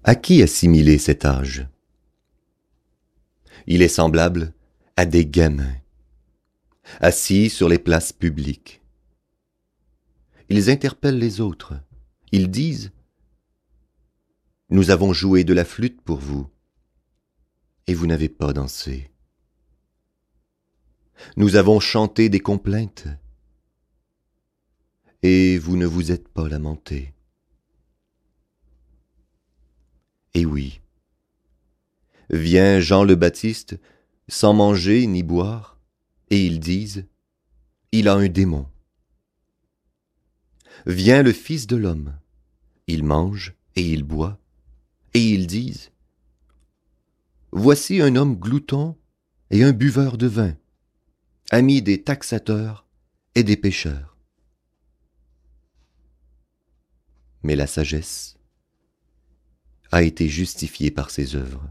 À qui assimiler cet âge? Il est semblable à des gamins, assis sur les places publiques. Ils interpellent les autres. Ils disent « Nous avons joué de la flûte pour vous, et vous n'avez pas dansé. Nous avons chanté des complaintes, et vous ne vous êtes pas lamentés. » Et oui, vient Jean le Baptiste sans manger ni boire, et ils disent « Il a un démon. » Vient le Fils de l'homme, il mange et il boit, et ils disent « Voici un homme glouton et un buveur de vin, ami des taxateurs et des pécheurs. » Mais la sagesse a été justifiée par ses œuvres.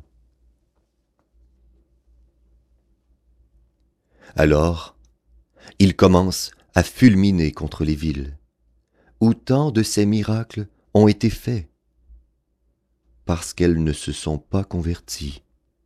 Alors, il commence à fulminer contre les villes, où tant de ces miracles ont été faits, parce qu'elles ne se sont pas converties.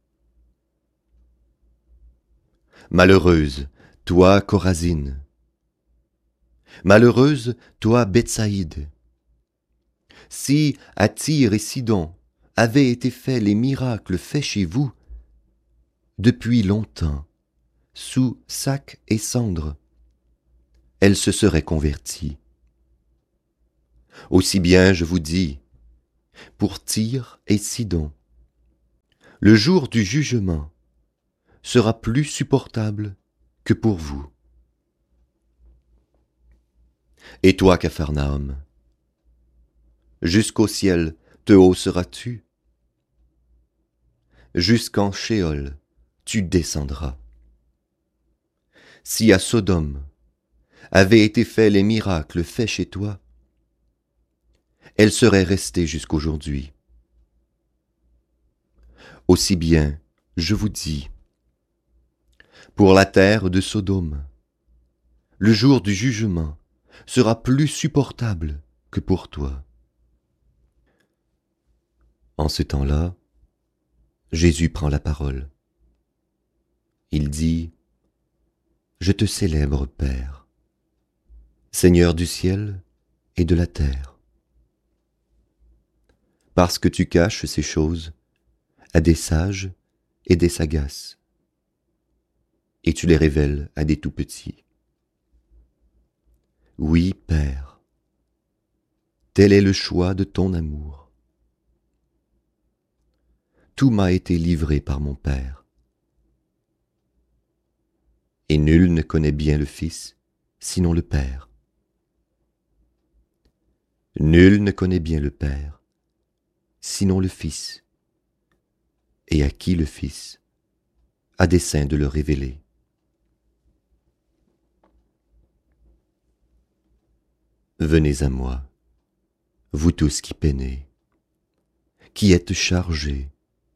Malheureuse, toi Chorazine! Malheureuse, toi Bethsaïde! Si à Tyr et Sidon avaient été faits les miracles faits chez vous, depuis longtemps, sous sac et cendres, elles se seraient converties. Aussi bien, je vous dis, pour Tyr et Sidon, le jour du jugement sera plus supportable que pour vous. Et toi, Capharnaüm, jusqu'au ciel te hausseras-tu? Jusqu'en Shéol tu descendras. Si à Sodome avaient été faits les miracles faits chez toi, elle serait restée jusqu'aujourd'hui. Aussi bien, je vous dis, pour la terre de Sodome, le jour du jugement sera plus supportable que pour toi. En ce temps-là, Jésus prend la parole. Il dit « Je te célèbre, Père, Seigneur du ciel et de la terre, parce que tu caches ces choses à des sages et des sagaces, et tu les révèles à des tout-petits. Oui, Père, tel est le choix de ton amour. Tout m'a été livré par mon Père. Et nul ne connaît bien le Fils, sinon le Père. Nul ne connaît bien le Père, sinon le Fils, et à qui le Fils a dessein de le révéler. Venez à moi, vous tous qui peinez, qui êtes chargés,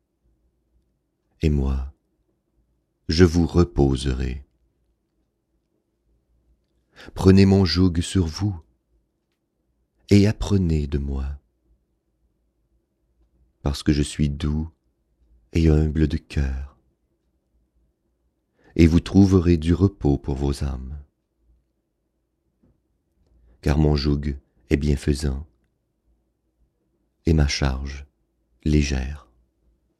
et moi, je vous reposerai. Prenez mon joug sur vous, et apprenez de moi, parce que je suis doux et humble de cœur, et vous trouverez du repos pour vos âmes. Car mon joug est bienfaisant, et ma charge légère.